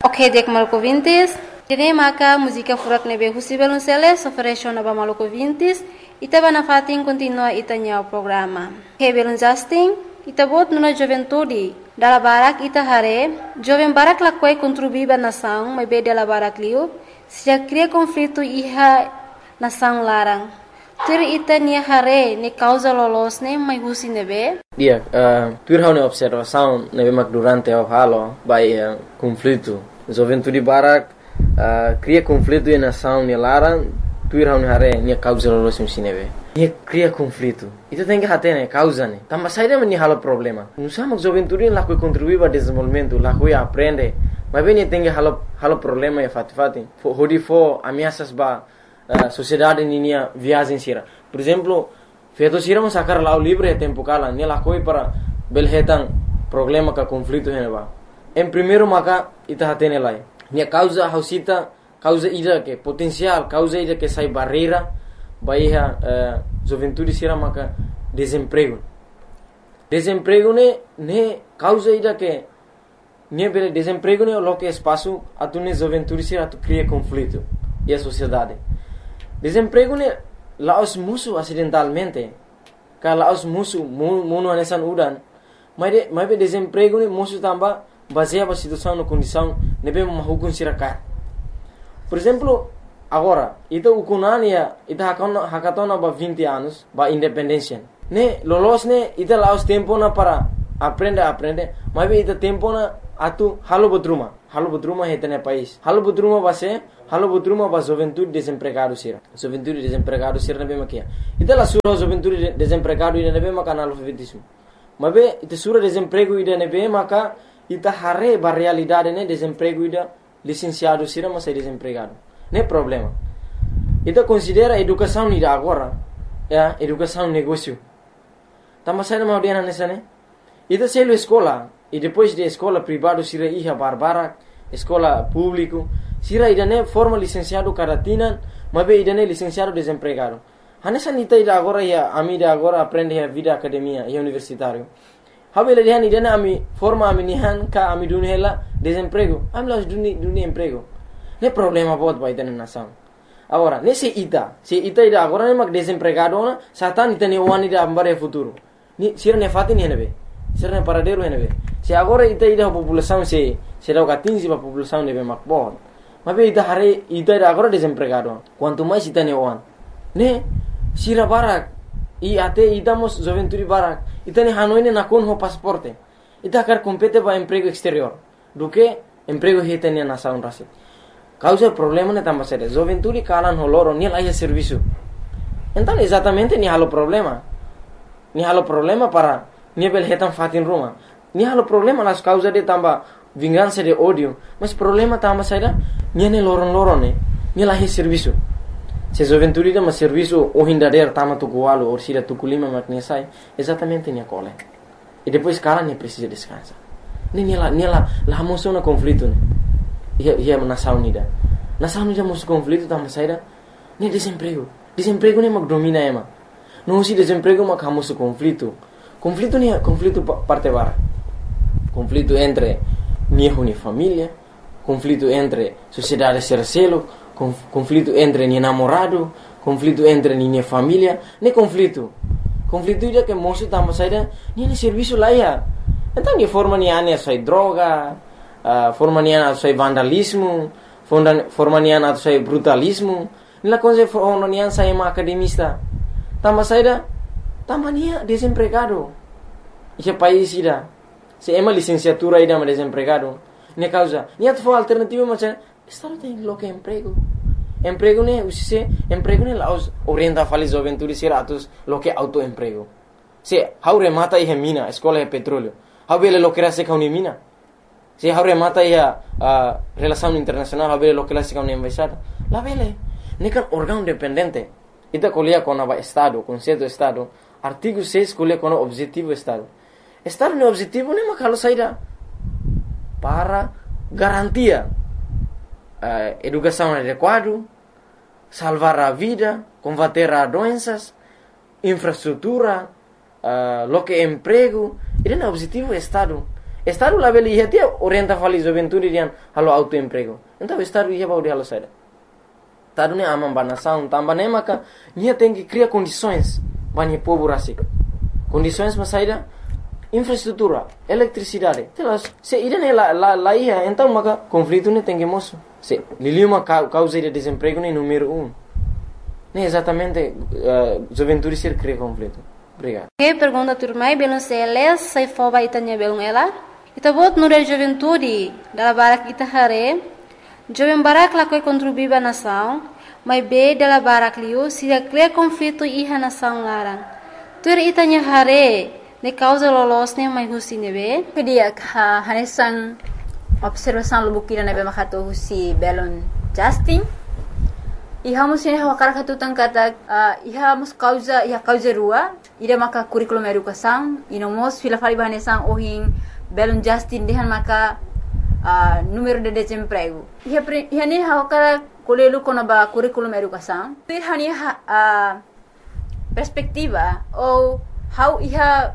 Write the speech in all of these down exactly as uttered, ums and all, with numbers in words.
Ok, dek maluco vintis. Dene maka música furak nebe husibel nusele soferation aba maluco vintis. Ita bana fatin continua itanya o programa. Hebelun Justin, ita bot nuna juventude. Dala barak ita hare, jovem barak lakwai contribuiba nação, mas be dala barak liu, se já cria conflito iha nação larang. Tur ita nia hare ne causa lolos ne mai husi nebe. Dia, uh, tur hau ne observação nebe mak durante o halo by uh, conflito. Juventude barak uh, cria conflito e nação ne larang, tur hau ne hare ne causa lolos nebe. Nia cria conflito. Itu tem que hate ne causa ne. Tamba saída me halo problema. Não sama juventude lá que contribui para desenvolvimento, lá que aprende. Mas bem tem que halo halo problema e fati fati. Hodi fo ameaças ba Uh, sociedade ninia viagem sira. Por exemplo, feito sira mas sacar lá o livre é tempo cala, ne lá coi para belhetan problema ka conflito heneba. Em primeiro maka ita hatene lá. Ne causa hausita, causa ida que potencial, causa ida que sai barreira, baia uh, juventude sira maka desemprego. Desemprego ne ne causa ida que ne bele desemprego ne lo que espaço atune juventude sira tu cria conflito e a sociedade. Desemprego ne laos musuh acidentalmente. Ka laos musuh muno anesan udan. Mas de, mas be desemprego ne musuh tamba baseia situação no condição nebe mahukun siraka. Por exemplo, agora, ita ukunania ita hakona hakatona ba vinte anos ba independência. Ne lolos ne ita laos tempo na para aprende aprende, mas be ita tempo na atu halo bodruma. Halo bodruma hetene país. Halo bodruma base Halo bodruma ba juventude desempregado sira. Juventude desempregado sira nebe makia. Ita la sura juventude desempregado ida nebe maka analfabetismo. Mabe ita sura desemprego ida nebe maka ita hare ba realidade ne desemprego ida licenciado sira mas é desempregado. Ne problema. Ita considera educação ida agora, ya, educação negócio. Tama sai na audiana nessa ne. Ita selo escola e depois de escola privado sira iha barbara, escola público sira idane forma licenciado caratina, mabe idane licenciado desempregado. Hanessa nita ida agora ya ami ida agora aprende a vida academia e universitário. Habele dihan idane ami forma ami nihan ka ami dunhela desemprego. Ami las duni duni emprego. Ne problema bot ba idane nação. Agora, nesse ita, se ita ida agora ne mak desempregado na, satan ita ne wani ida ambare futuro. Ni sira ne fati ni henebe. Sira ne paradero henebe. Se agora ita ida população se se dá quinze ba população nebe mak bot. Mas ita hari ita agora desempregado. Quanto mais ita ne wan. Ne sira barak i ate ita mos juventude barak. Ita ne hanoi ne nakon ho pasaporte. Ita kar compete ba emprego exterior. Do que emprego hita ne nação rasi. Causa problema ne tamba sede. Juventude kalan ho loro ni laia serviço. Então exatamente ni halo problema. Ni halo problema para ni bel hetan fatin ruma. Ni halo problema las causa de tamba vingança de ódio, mas problema tamba saída niane loron-loron ne, ni lahi serviço. Se juventude dá serviço o hindader tama tukualo ou sida tukulima makne sai, exatamente nia cole. E depois cara ne precisa descansar. Ni ni la ni la la moção na conflito ne. Ia ia nação unida. Nação unida moção conflito tamba saída ni desemprego. Desemprego ne mak domina ema. Não se desemprego mak hamoso conflito. Conflito ni conflito parte bara. Conflito entre niho ni família, conflito entre sociedade sercelo, conf, conflito entre ni namorado, conflito entre ni família, ne conflito. Conflito ida que moço tamba saída, ni ne serviço lá ia. Então ni forma ni ane sai droga, uh, forma ni ane sai vandalismo, forma ni ane sai brutalismo, ni la coisa forma ni ane sai ma academista. Tamba saída, tamba ni desempregado. Ike país ida. Se ema licenciatura ida ma desempregado. Ne causa, ni at for alternativa mas estado tem lo que emprego. Emprego ne usise, emprego ne laos orienta fali juventude siratus lo que autoemprego. Se haure mata e mina, escola e petróleo. Habele lo que era se kauni mina. Se haure mata e a uh, relação internacional, habele lo que era se kauni embaixada. La vele, ne kan órgão dependente. Ita colia com a estado, conceito estado. Artigo seis colia com o objetivo estado. Estado no objetivo ne makalo saída para garantia uh, educação adequada, salvar a vida, combater a doenças, infraestrutura, uh, lo que emprego. Esse é o objetivo do Estado. Estado lá beli ia dia orienta fali juventude dian halo autoemprego. Então estado ia baudi halo saida. Tadu ne amam banação, tamba ne maka nia tem que criar condições bani povo rasik. Condições mas saida infraestrutura, eletricidade. Telas, se irene la la la ia, então maka conflito ne tem que moço. Se lili uma causa de desemprego ne número um. Nem exatamente uh, juventude ser cria conflito. Obrigado. Que pergunta turmai belum seles sai foba itanya belum ela. Ita bot nura juventude dala barak ita hare. Jovem barak la koi contribui ba nação, mas be dala barak liu se cria conflito iha nação larang. Tur itanya hare ne causa lolos ne mai husi nebe. Kedia ha hanesan observação lubukira nebe makato husi belon Justin. Iha mus ini hawakar katutan kata uh, iha mus causa iha causa rua ida maka curriculum educação ino mos fila fali bahanesan ohin belon Justin dehan maka uh, número de desemprego. Iha pre, iha ni hawakar kolelu kono ba curriculum educação. Iha ni ha, uh, perspectiva ou how iha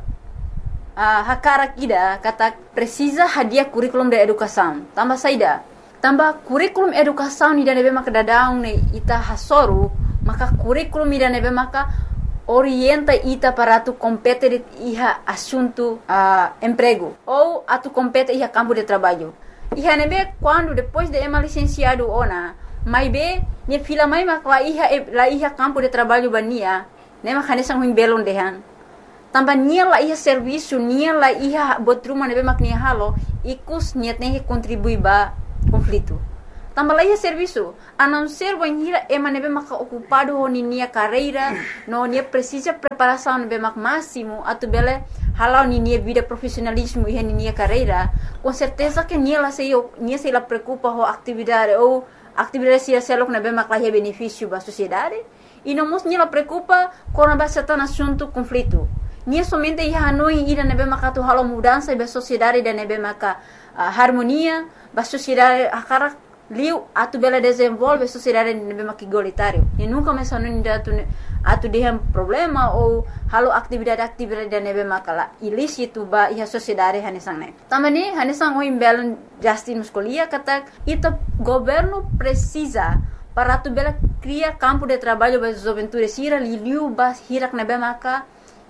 uh, hakara kida kata precisa hadiah curriculum de educação. Tambah saida. Tambah kurikulum educação ida nebe maka dadaung ne ita hasoru maka kurikulum ida nebe maka orienta ita para tu compete iha assunto uh, emprego ou atu compete iha campo de trabalho. Iha nebe quando depois de ema licenciado ona mai be ne fila mai maka la iha la iha campo de trabalho bania ne maka nesang huing belon dehan. Tambah nia la iha serviço nia la iha botruma nebe mak nia halo ikus niat ne contribui ba conflito. Tambah lagi serviço, a não ser banhira ema nebe maka ocupado honi nia carreira, no nia precisa preparação nebe mak máximo, atu bele halau ni nia vida profissionalismo e ni nia carreira, com certeza que nia la sei nia sei la preocupa ho atividade ou atividade se selok nebe mak la benefício ba sociedade, e não mos nia la preocupa com a certain assunto conflito. Nia somente ia hanoi ida nebe maka tu halau mudança ba sociedade da nebe maka uh, harmonia ba sociedade akara liu atu bela desenvolve a sociedade nebe maka igualitário e nunca mais anu atu atu dehem problema ou halo atividade atividade da nebe maka la ilícito ba ia sociedade hanesang ne tamani hanesang o imbelon Justin Muscolia kata ita governo precisa para atu bela cria campo de trabalho ba juventude sira liu ba hirak nebe maka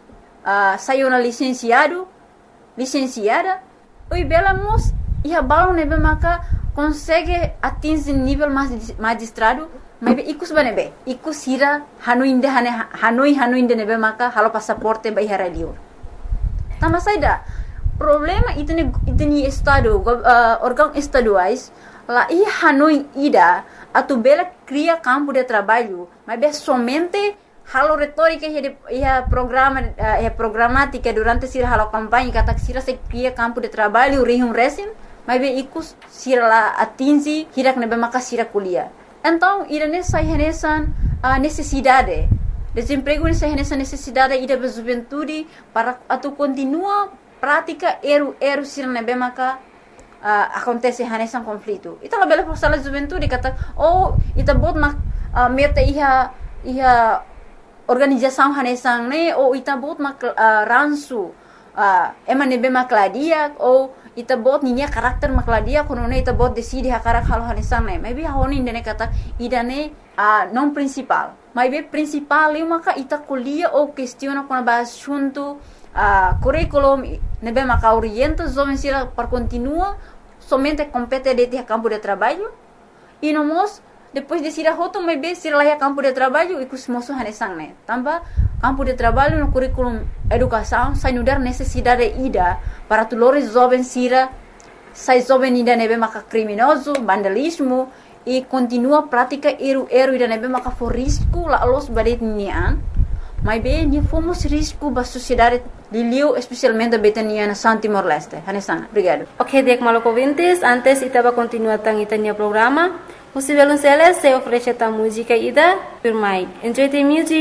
uh, sayona licenciado licenciada oi bela mos ia balão nebe maka consegue atingir nível magistrado mas ikus ba nebe ikus hira hanuinde hane hanoi hanuinde nebe maka halo passaporte ba hira liur tambah saida problema itu ni itu ni estado uh, órgão estaduais lá i hanoi ida atu bela cria campo de trabalho mas be somente halo retórica e a programa e a programática durante sira halo campanha kata sira se cria campo de trabalho rihum resim mas be ikus sira la atingi hirak nebe maka sira kuliah. Então ida nessa renesan a necessidade desemprego nessa renesan necessidade ida be juventude para atu continua prática eru eru sira nebe maka uh, acontece renesan conflito. Ita la bela forsala juventude kata oh ita bot mak uh, meta iha iha organização hanesang ne ou ita bot mak uh, ransu uh, ema nebe makladia ou ita bot ninya karakter makladia kono ne ita bot decide hakarak halo hanesang ne maybe honi ne kata idane uh, non principal maybe principal eu maka ita kuliah ou questiona kono ba assunto uh, curriculum nebe maka orienta jovem sira para continua somente compete de ter campo de trabalho e no mos depois de sira hoto maybe sira lá campo de trabalho e kus moso hanesang ne tambah campo de trabalho no curriculum educação sai nudar necessidade ida para tulores jovem sira sai jovem ida nebe maka criminoso vandalismo e continua prática eru eru ida nebe maka for risco la los badet nian mas bem ni fomos risco ba sociedade liliu especialmente betania na San Timor Leste hanesang obrigado. Ok, dek maloko vintes antes itaba continua tang itania programa. Possível se oferece a música ida por mai. Enjoy the music.